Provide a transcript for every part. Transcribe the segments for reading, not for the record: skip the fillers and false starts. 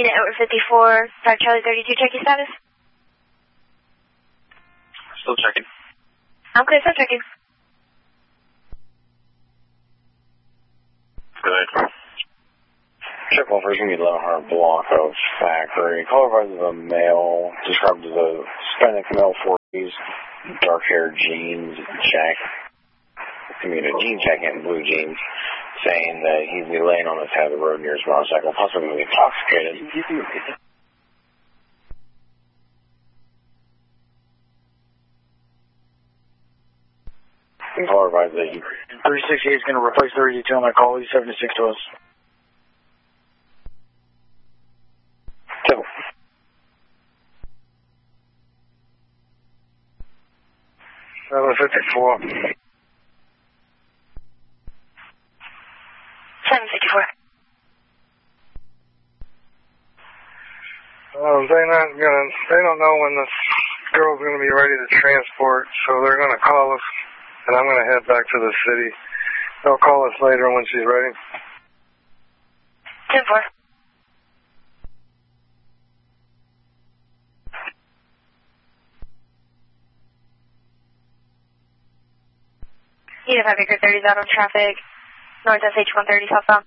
Unit over 54, Dr. Charlie 32, checking status. Still checking. I'm clear, still checking. Good. Check one first, going to be 1100 block of factory. Color advised of a male, described as a Hispanic male 40s, dark hair jeans, jacket. I mean, a jean jacket and blue jeans, saying that he'd be laying on the side of the road near his motorcycle, possibly intoxicated. Color advised that 368 is going to replace 32 on my call. He's 76 to us. Simple. That was 54. 754. They don't know when the girl's gonna be ready to transport, so they're gonna call us, and I'm gonna head back to the city. They'll call us later when she's ready. 10-4. Unit 5 Acre 30 is out on traffic. North SH 130 southbound.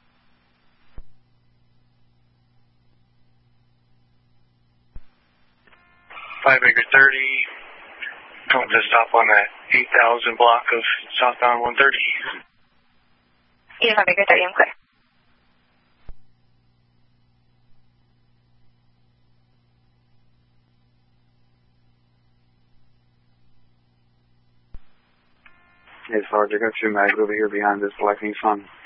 Acre 30, coming to stop on that 8,000 block of southbound 130. Unit 5 Acre 30, I'm clear. Hey, Sarge, I got two mags over here behind this black Nissan.